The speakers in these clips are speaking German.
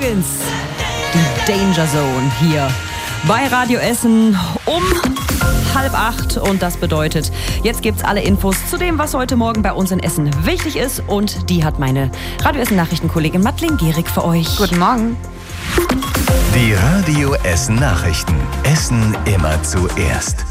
morgens. Die Danger Zone hier bei Radio Essen um 7:30 und das bedeutet, jetzt gibt's alle Infos zu dem, was heute Morgen bei uns in Essen wichtig ist und die hat meine Radio Essen Nachrichtenkollegin Madeleine Gehrig für euch. Guten Morgen. Die Radio Essen Nachrichten. Essen immer zuerst.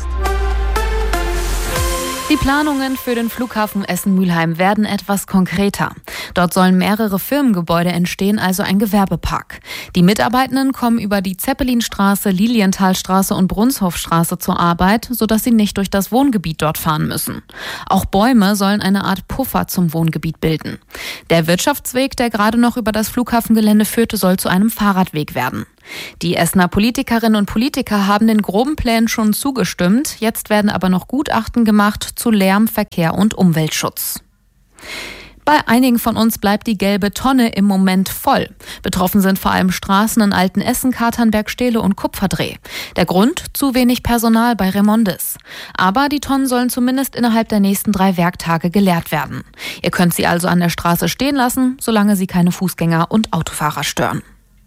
Die Planungen für den Flughafen Essen-Mülheim werden etwas konkreter. Dort sollen mehrere Firmengebäude entstehen, also ein Gewerbepark. Die Mitarbeitenden kommen über die Zeppelinstraße, Lilienthalstraße und Brunshofstraße zur Arbeit, sodass sie nicht durch das Wohngebiet dort fahren müssen. Auch Bäume sollen eine Art Puffer zum Wohngebiet bilden. Der Wirtschaftsweg, der gerade noch über das Flughafengelände führte, soll zu einem Fahrradweg werden. Die Essener Politikerinnen und Politiker haben den groben Plänen schon zugestimmt. Jetzt werden aber noch Gutachten gemacht zu Lärm, Verkehr und Umweltschutz. Bei einigen von uns bleibt die gelbe Tonne im Moment voll. Betroffen sind vor allem Straßen in Altenessen, Katernberg, Stehle und Kupferdreh. Der Grund? Zu wenig Personal bei Remondis. Aber die Tonnen sollen zumindest innerhalb der nächsten 3 Werktage geleert werden. Ihr könnt sie also an der Straße stehen lassen, solange sie keine Fußgänger und Autofahrer stören.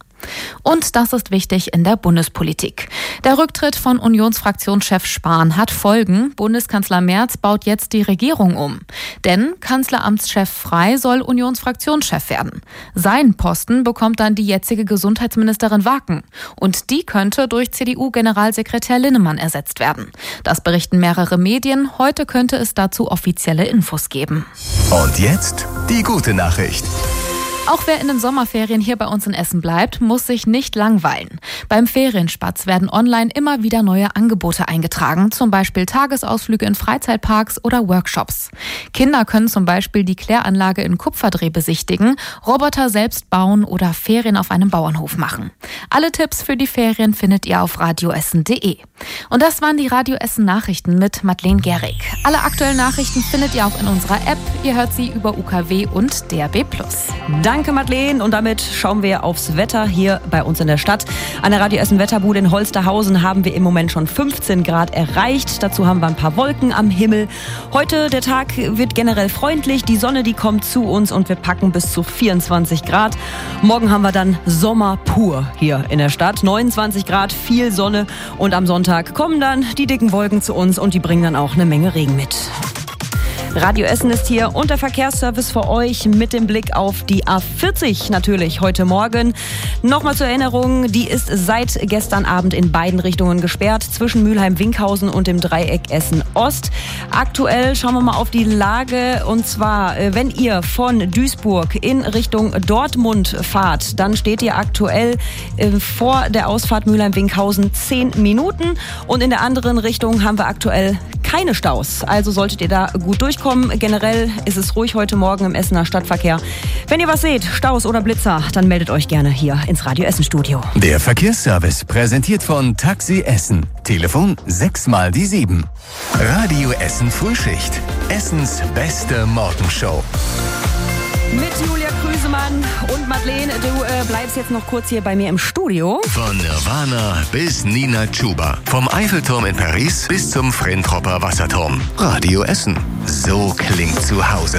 Und das ist wichtig in der Bundespolitik. Der Rücktritt von Unionsfraktionschef Spahn hat Folgen. Bundeskanzler Merz baut jetzt die Regierung um. Denn Kanzleramtschef Frey soll Unionsfraktionschef werden. Seinen Posten bekommt dann die jetzige Gesundheitsministerin Waken. Und die könnte durch CDU-Generalsekretär Linnemann ersetzt werden. Das berichten mehrere Medien. Heute könnte es dazu offizielle Infos geben. Und jetzt die gute Nachricht. Auch wer in den Sommerferien hier bei uns in Essen bleibt, muss sich nicht langweilen. Beim Ferienspatz werden online immer wieder neue Angebote eingetragen, zum Beispiel Tagesausflüge in Freizeitparks oder Workshops. Kinder können zum Beispiel die Kläranlage in Kupferdreh besichtigen, Roboter selbst bauen oder Ferien auf einem Bauernhof machen. Alle Tipps für die Ferien findet ihr auf radioessen.de. Und das waren die Radio Essen Nachrichten mit Madeleine Gehrig. Alle aktuellen Nachrichten findet ihr auch in unserer App. Ihr hört sie über UKW und DAB+. Danke, Madeleine. Und damit schauen wir aufs Wetter hier bei uns in der Stadt. An der Radio Essen Wetterbude in Holsterhausen haben wir im Moment schon 15 Grad erreicht. Dazu haben wir ein paar Wolken am Himmel. Heute, der Tag wird generell freundlich. Die Sonne, die kommt zu uns und wir packen bis zu 24 Grad. Morgen haben wir dann Sommer pur hier in der Stadt. 29 Grad, viel Sonne. Und am Sonntag kommen dann die dicken Wolken zu uns und die bringen dann auch eine Menge Regen mit. Radio Essen ist hier und der Verkehrsservice für euch mit dem Blick auf die A40 natürlich heute Morgen. Nochmal zur Erinnerung, die ist seit gestern Abend in beiden Richtungen gesperrt, zwischen Mülheim-Winkhausen und dem Dreieck Essen-Ost. Aktuell schauen wir mal auf die Lage und zwar, wenn ihr von Duisburg in Richtung Dortmund fahrt, dann steht ihr aktuell vor der Ausfahrt Mülheim-Winkhausen 10 Minuten und in der anderen Richtung haben wir aktuell keine Staus. Also solltet ihr da gut durchkommen. Generell ist es ruhig heute Morgen im Essener Stadtverkehr. Wenn ihr was seht, Staus oder Blitzer, dann meldet euch gerne hier ins Radio Essen Studio. Der Verkehrsservice präsentiert von Taxi Essen. Telefon 6x7. Radio Essen Frühschicht. Essens beste Morgenshow. Mit Julia Krüsemann und Madeleine, du bleibst jetzt noch kurz hier bei mir im Studio. Von Nirvana bis Nina Chuba. Vom Eiffelturm in Paris bis zum Frentropper Wasserturm. Radio Essen. So klingt zu Hause.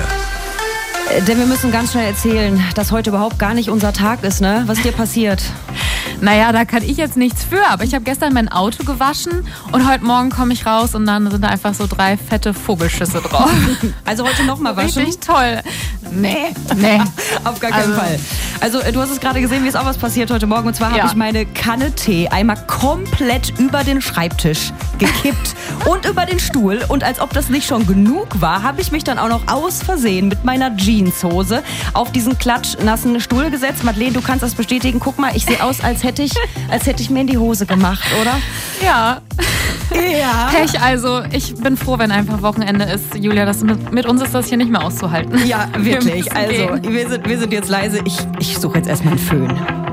Denn wir müssen ganz schnell erzählen, dass heute überhaupt gar nicht unser Tag ist, ne? Was dir passiert? Naja, da kann ich jetzt nichts für, aber ich habe gestern mein Auto gewaschen und heute Morgen komme ich raus und dann sind da einfach so 3 fette Vogelschüsse drauf. Also heute nochmal waschen? Richtig toll. Nee. Auf gar keinen Fall. Also du hast es gerade gesehen, mir ist auch was passiert heute Morgen. Und zwar habe ich meine Kanne Tee einmal komplett über den Schreibtisch gekippt und über den Stuhl. Und als ob das nicht schon genug war, habe ich mich dann auch noch aus Versehen mit meiner Jeanshose auf diesen klatschnassen Stuhl gesetzt. Madeleine, du kannst das bestätigen. Guck mal, ich sehe aus, als hätte ich mir in die Hose gemacht, oder? Ja. Ja. Pech, also ich bin froh, wenn einfach Wochenende ist. Julia, mit uns ist das hier nicht mehr auszuhalten. Ja, wirklich. Also, wir sind jetzt leise. Ich suche jetzt erstmal einen Föhn.